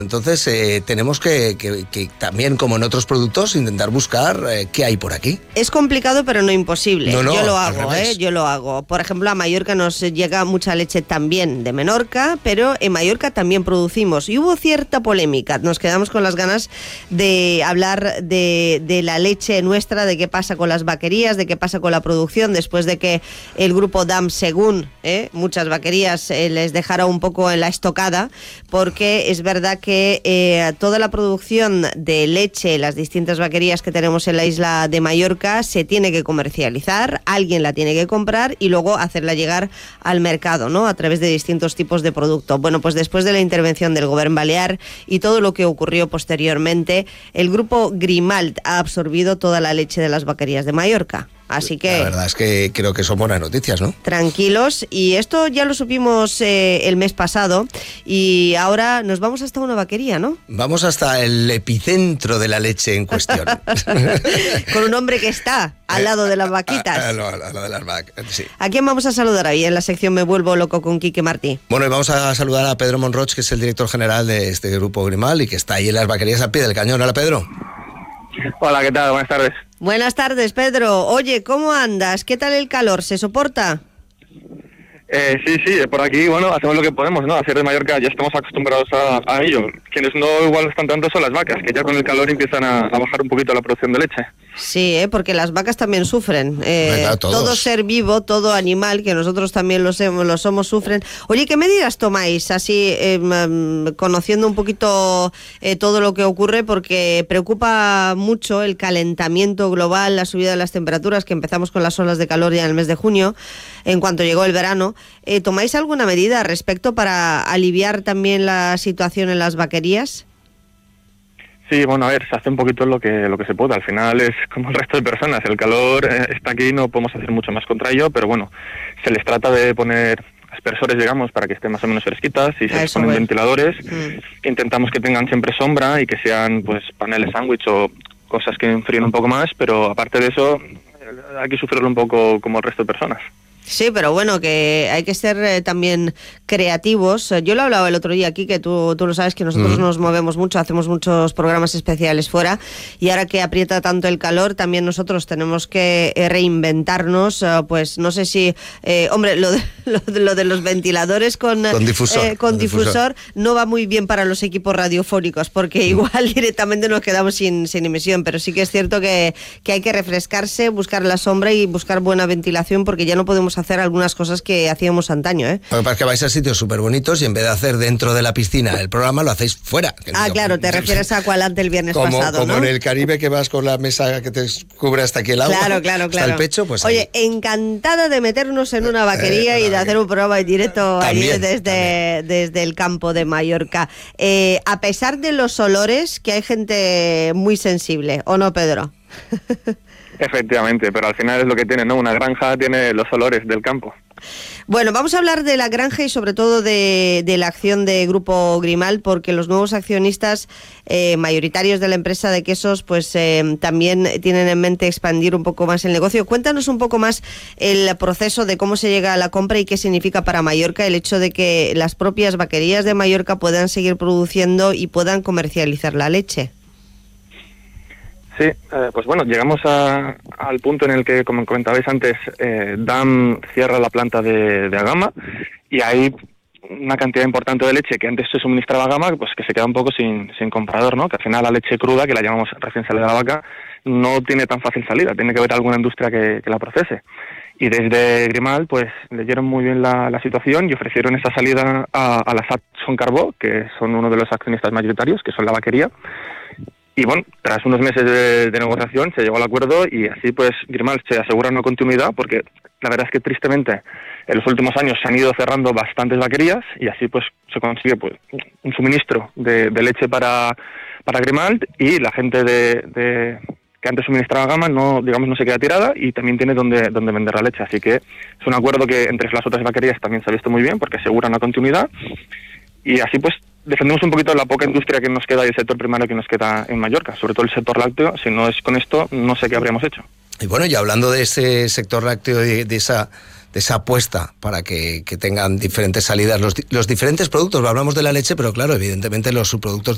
Entonces tenemos que también, como en otros productos, intentar buscar qué hay por aquí. Es complicado, pero no imposible. No, yo lo hago, yo lo hago. Por ejemplo, a Mallorca nos llega mucha leche también de Menorca, pero en Mallorca también producimos. Y hubo cierta polémica. Nos quedamos con las ganas de hablar de la leche nuestra, de qué pasa con las vaquerías, de qué pasa con la producción, después de que el grupo Dam Según, muchas vaquerías les dejara un poco en la estocada, porque es verdad que toda la producción de leche, las distintas vaquerías que tenemos en la isla de Mallorca, se tiene que comercializar, alguien la tiene que comprar y luego hacerla llegar al mercado, ¿no? A través de distintos tipos de producto. Bueno, pues después de la intervención del Govern Balear y todo lo que ocurrió posteriormente, el grupo Grimalt ha absorbido toda la leche de las vaquerías de Mallorca. Así que la verdad es que creo que son buenas noticias, ¿no? Tranquilos, y esto ya lo supimos el mes pasado, y ahora nos vamos hasta una vaquería, ¿no? Vamos hasta el epicentro de la leche en cuestión. Con un hombre que está al lado de las vaquitas. Al lado de las vacas, sí. ¿A quién vamos a saludar ahí en la sección Me Vuelvo Loco con Quique Martí? Bueno, y vamos a saludar a Pedro Monroig, que es el director general de este grupo Grimalt y que está ahí en las vaquerías al pie del cañón. Hola, Pedro. Hola, ¿qué tal? Buenas tardes. Buenas tardes, Pedro. Oye, ¿cómo andas? ¿Qué tal el calor? ¿Se soporta? Sí, por aquí, bueno, hacemos lo que podemos, ¿no? Hacer de Mallorca ya estamos acostumbrados a ello. Quienes no igual están tanto son las vacas, que ya con el calor empiezan a bajar un poquito la producción de leche. Sí, porque las vacas también sufren. Venga, todo ser vivo, todo animal, que nosotros también lo somos, sufren. Oye, ¿qué medidas tomáis así, conociendo un poquito todo lo que ocurre? Porque preocupa mucho el calentamiento global, la subida de las temperaturas, que empezamos con las olas de calor ya en el mes de junio, en cuanto llegó el verano. ¿Tomáis alguna medida al respecto para aliviar también la situación en las vaquerías? Sí, bueno, a ver, se hace un poquito lo que se puede. Al final es como el resto de personas. El calor está aquí, no podemos hacer mucho más contra ello, pero bueno, se les trata de poner aspersores, digamos, para que estén más o menos fresquitas, y se les ponen ventiladores. Intentamos que tengan siempre sombra y que sean pues paneles sándwich o cosas que enfríen un poco más, pero aparte de eso hay que sufrirlo un poco como el resto de personas. Sí, pero bueno, que hay que ser también creativos. Yo lo hablaba el otro día aquí, que tú lo sabes, que nosotros nos movemos mucho, hacemos muchos programas especiales fuera, y ahora que aprieta tanto el calor, también nosotros tenemos que reinventarnos. Pues no sé si, hombre, lo de los ventiladores con difusor no va muy bien para los equipos radiofónicos, porque igual directamente nos quedamos sin emisión, pero sí que es cierto que hay que refrescarse, buscar la sombra y buscar buena ventilación, porque ya no podemos hacer algunas cosas que hacíamos antaño, ¿eh? Lo que pasa es que vais a sitios súper bonitos y en vez de hacer dentro de la piscina el programa, lo hacéis fuera. Claro, te refieres a Aqualante el viernes pasado, como ¿no? En el Caribe, que vas con la mesa que te cubre hasta aquí el agua, claro. hasta el pecho, pues oye, ahí. Encantada de meternos en una vaquería y de hacer un programa en directo allí desde el campo de Mallorca. A pesar de los olores, que hay gente muy sensible, ¿o no, Pedro? Efectivamente, pero al final es lo que tiene, ¿no? Una granja tiene los olores del campo. Bueno, vamos a hablar de la granja y sobre todo de la acción de Grupo Grimalt, porque los nuevos accionistas mayoritarios de la empresa de quesos pues también tienen en mente expandir un poco más el negocio. Cuéntanos un poco más el proceso de cómo se llega a la compra y qué significa para Mallorca el hecho de que las propias vaquerías de Mallorca puedan seguir produciendo y puedan comercializar la leche. Sí, pues bueno, llegamos al punto en el que, como comentabais antes, Dam cierra la planta de Agama, y hay una cantidad importante de leche que antes se suministraba a Agama, pues que se queda un poco sin comprador, ¿no? Que al final la leche cruda, que la llamamos recién salida de la vaca, no tiene tan fácil salida, tiene que haber alguna industria que la procese. Y desde Grimalt pues leyeron muy bien la situación y ofrecieron esa salida a la Saxon Carbó, que son uno de los accionistas mayoritarios, que son la vaquería. Y bueno, tras unos meses de negociación se llegó al acuerdo, y así pues Grimalt se asegura una continuidad, porque la verdad es que tristemente en los últimos años se han ido cerrando bastantes vaquerías, y así pues se consigue pues un suministro de leche para Grimalt, y la gente que antes suministraba Gama no se queda tirada, y también tiene donde vender la leche. Así que es un acuerdo que entre las otras vaquerías también se ha visto muy bien, porque asegura una continuidad, y así pues defendemos un poquito la poca industria que nos queda y el sector primario que nos queda en Mallorca, sobre todo el sector lácteo. Si no es con esto, no sé qué habríamos hecho. Y bueno, y hablando de ese sector lácteo y de esa apuesta para que tengan diferentes salidas los diferentes productos, hablamos de la leche, pero claro, evidentemente los subproductos